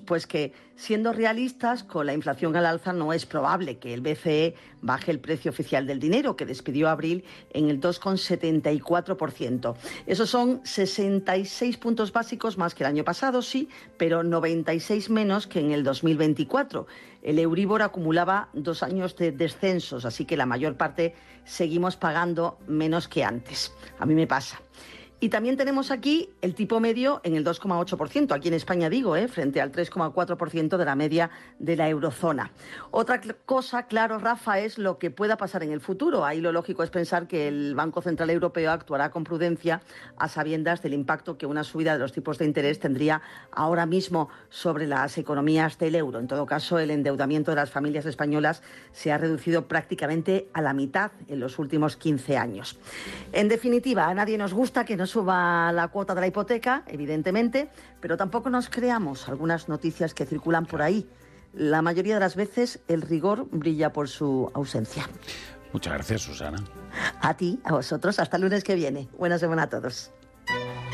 Pues que, siendo realistas, con la inflación al alza no es probable que el BCE baje el precio oficial del dinero, que despidió a abril en el 2,74%. Esos son 66 puntos básicos más que el año pasado, sí, pero 96 menos que en el 2024. El Euribor acumulaba 2 años de descensos, así que la mayor parte seguimos pagando menos que antes. A mí me pasa. Y también tenemos aquí el tipo medio en el 2,8%, aquí en España digo, frente al 3,4% de la media de la eurozona. Otra cosa, claro, Rafa, es lo que pueda pasar en el futuro. Ahí lo lógico es pensar que el Banco Central Europeo actuará con prudencia a sabiendas del impacto que una subida de los tipos de interés tendría ahora mismo sobre las economías del euro. En todo caso, el endeudamiento de las familias españolas se ha reducido prácticamente a la mitad en los últimos 15 años. En definitiva, a nadie nos gusta que nos suba la cuota de la hipoteca, evidentemente, pero tampoco nos creamos algunas noticias que circulan por ahí. La mayoría de las veces el rigor brilla por su ausencia. Muchas gracias, Susana. A ti, a vosotros, hasta el lunes que viene. Buena semana a todos.